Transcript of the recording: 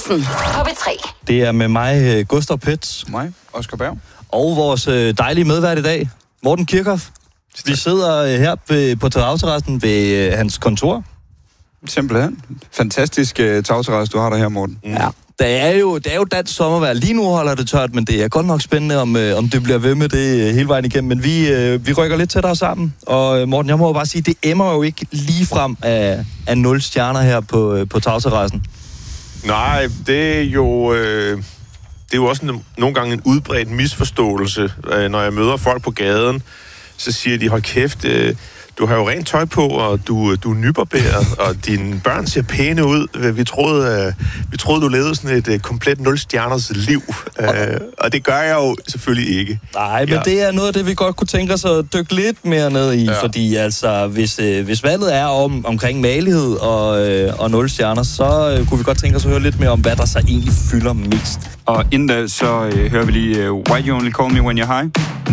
Quizzen på P3. Det er med mig, Gustav Pets. Mig, Oscar Berg. Og vores dejlige medvært i dag, Morten Kirchhoff. Vi sidder her på tagterrassen ved hans kontor. Simpelthen. Fantastisk tagterrasse, du har der her, Morten. Ja. Det er jo dansk sommervejr. Lige nu holder det tørt, men det er godt nok spændende, om det bliver ved med det hele vejen igennem. Men vi rykker lidt tættere sammen. Og Morten, jeg må jo bare sige, det emmer jo ikke lige frem af 0 stjerner her på tagterrassen. Nej, det er jo også nogle gange en udbredt misforståelse. Når jeg møder folk på gaden, så siger de, hold kæft, du har jo rent tøj på, og du er nybarberet, og dine børn ser pæne ud. Vi troede du levede sådan et komplet 0-stjerners liv. Og det gør jeg jo selvfølgelig ikke. Nej, men det er noget af det, vi godt kunne tænke os at dykke lidt mere ned i. Ja. Fordi altså, hvis valget er omkring malighed og 0 stjerner, så kunne vi godt tænke os at høre lidt mere om, hvad der så egentlig fylder mest. Og inden da, så hører vi lige Why You Only Call Me When You're High.